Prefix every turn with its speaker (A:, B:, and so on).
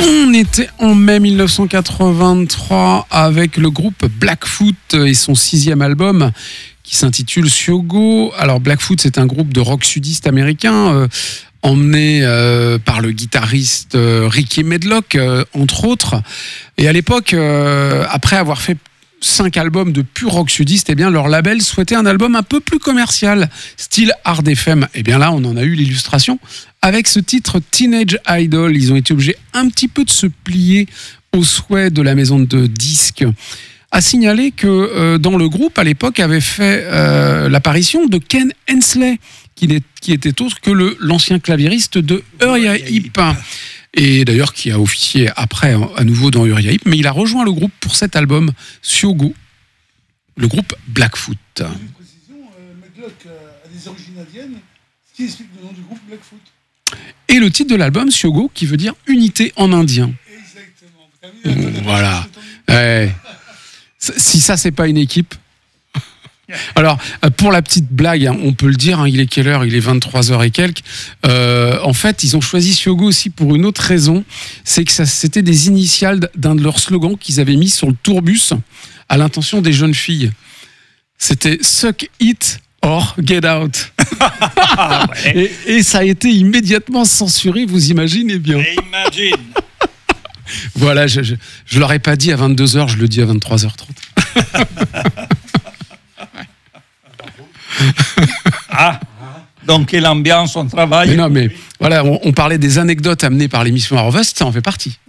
A: On était en mai 1983 avec le groupe Blackfoot et son 6e album qui s'intitule Syogo. Alors Blackfoot, c'est un groupe de rock sudiste américain emmené par le guitariste Ricky Medlock, entre autres. Et à l'époque, après avoir fait 5 albums de pur rock sudiste, eh bien leur label souhaitait un album un peu plus commercial, style Hard FM. Et bien là, on en a eu l'illustration avec ce titre Teenage Idol. Ils ont été obligés un petit peu de se plier aux souhaits de la maison de disques. À signaler que dans le groupe, à l'époque, avait fait l'apparition de Ken Hensley, qui était autre que l'ancien claviériste de Uriah Heep. Et d'ailleurs qui a officié après à nouveau dans Uriah Heep, mais il a rejoint le groupe pour cet album Syogo, le groupe Blackfoot.
B: Une précision, Medlock a des origines indiennes, ce qui explique le nom du groupe Blackfoot.
A: Et le titre de l'album Syogo, qui veut dire unité en indien.
B: Exactement.
A: Voilà. Ouais. Si ça, c'est pas une équipe. Alors, pour la petite blague, on peut le dire, il est quelle heure ? Il est 23h et quelques. En fait, ils ont choisi Syogo aussi pour une autre raison. C'est que c'était des initiales d'un de leurs slogans qu'ils avaient mis sur le tourbus à l'intention des jeunes filles. C'était « Suck it or get out ». Et ça a été immédiatement censuré, vous imaginez bien.
C: Imagine.
A: Voilà, je l'aurais pas dit à 22h, je le dis à 23h30.
C: Donc quelle ambiance on travaille.
A: Mais non, mais voilà, on parlait des anecdotes amenées par l'émission Harvest, ça en fait partie.